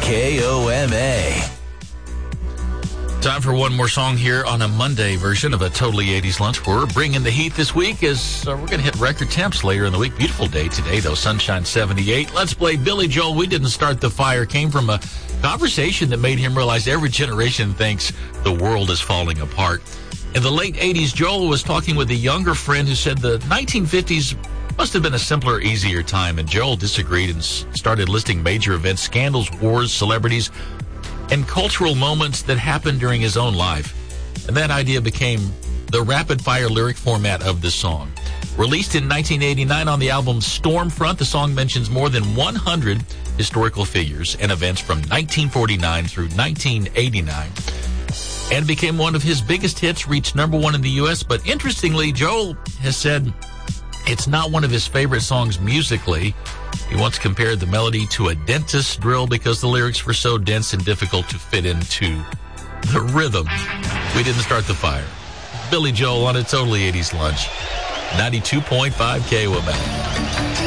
KOMA. Time for one more song here on a Monday version of a Totally 80s Lunch. We're bringing the heat this week as we're going to hit record temps later in the week. Beautiful day today, though. Sunshine 78. Let's play Billy Joel. We Didn't Start the Fire. Came from a conversation that made him realize every generation thinks the world is falling apart. In the late 80s, Joel was talking with a younger friend who said the 1950s must have been a simpler, easier time. And Joel disagreed and started listing major events, scandals, wars, celebrities, and cultural moments that happened during his own life. And that idea became the rapid-fire lyric format of the song. Released in 1989 on the album Stormfront, the song mentions more than 100 historical figures and events from 1949 through 1989, and became one of his biggest hits, reached number one in the U.S. But interestingly, Joel has said it's not one of his favorite songs musically. He once compared the melody to a dentist's drill because the lyrics were so dense and difficult to fit into the rhythm. We Didn't Start the Fire. Billy Joel on a Totally 80s Lunch. 92.5 KOMA.